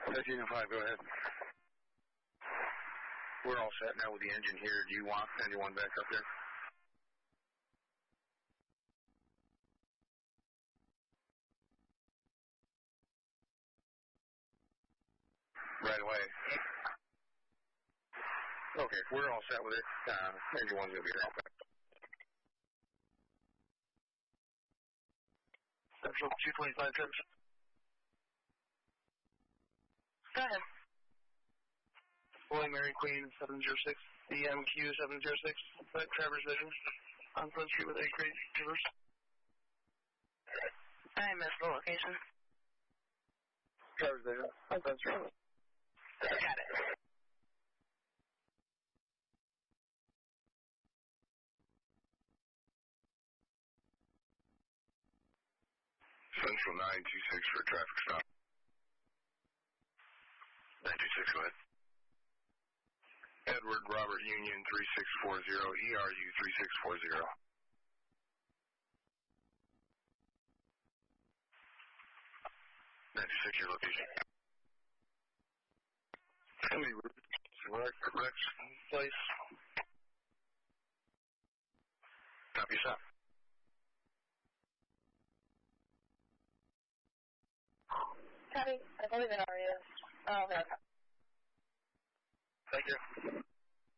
5, go ahead. We're all set now with the engine here. Do you want anyone back up there? Right away. Okay, we're all set with it. Engine 1's going to be here. Central 225 trips. Go ahead. William Mary Queen 706, EMQ 706, Traverse Vision, on Front Street with 8 grade reverse. I missed the location. Traverse Vision, on Front Street. Got it. Central 926 for a traffic stop. 926, go ahead. Edward Robert Union 3640, ERU 3640. Your location. Rex Place. Copy, stop. Copy. I believe it already is. Oh, okay. Thank you.